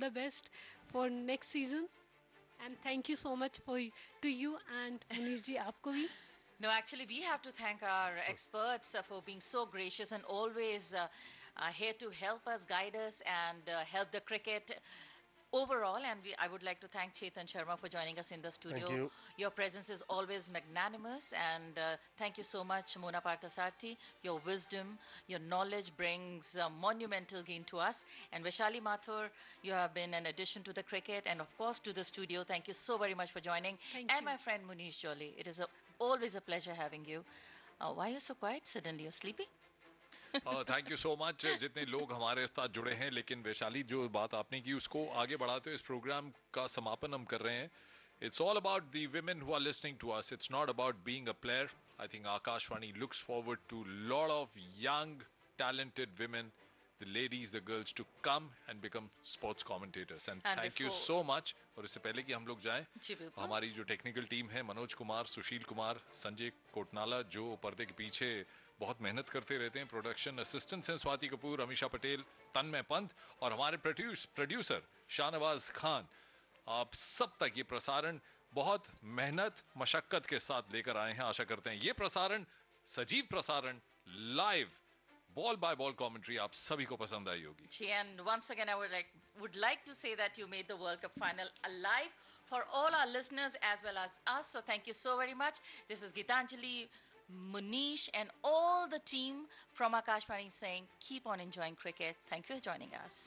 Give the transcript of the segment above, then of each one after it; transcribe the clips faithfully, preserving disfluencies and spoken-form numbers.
the best for next season. And thank you so much for to you and Manish ji आपको भी. No, actually, we have to thank our experts uh, for being so gracious and always uh, uh, here to help us, guide us, and uh, help the cricket overall. And we, I would like to thank Chetan Sharma for joining us in the Thank studio. you. Your presence is always magnanimous, and uh, thank you so much, Mona Parthasarthi. Your wisdom, your knowledge brings uh, monumental gain to us. And Vishali Mathur, you have been an addition to the cricket and, of course, to the studio. Thank you so very much for joining. Thank And you. my friend Munish Jolie, it is a, always a pleasure having you. Uh, why are you so quiet? Suddenly you're sleepy? Thank you so much जितने लोग हमारे साथ जुड़े हैं, लेकिन वैशाली जो बात आपने की उसको आगे बढ़ाते हुए इस प्रोग्राम का समापन हम कर रहे हैं. It's all about the women who are listening to us. It's not about being a player. I think Akashvani looks forward to lot of young talented women, the ladies, the girls, to come and become sports commentators. And, And thank you before- so much. और इससे पहले कि हम लोग जाएं, जी बिल्कुल. हमारी जो टेक्निकल टीम है, मनोज कुमार, सुशील कुमार, संजय कोटनाला, जो पर्दे के पीछे बहुत मेहनत करते रहते हैं, प्रोडक्शन असिस्टेंट्स हैं स्वाति कपूर, अमीशा पटेल, तन्मय पंत, और हमारे प्रोड्यूस प्रोड्यूसर शाहनवाज खान. आप सब तक ये प्रसारण बहुत मेहनत मशक्कत के साथ लेकर आए हैं. आशा करते हैं ये प्रसारण, सजीव प्रसारण, live ball by ball commentary आप सभी को पसंद आई होगी. Gee, and once again, I would like would like to say that you made the World Cup final alive for all our listeners as well as us. So thank you so very much. This is Gitanjali, Munish, and all the team from Akashvani saying, keep on enjoying cricket. Thank you for joining us.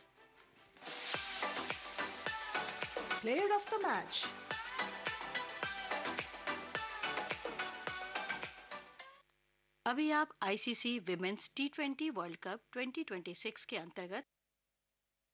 Player of the match. अभी आप ICC women's T twenty world cup twenty twenty six के अंतर्गत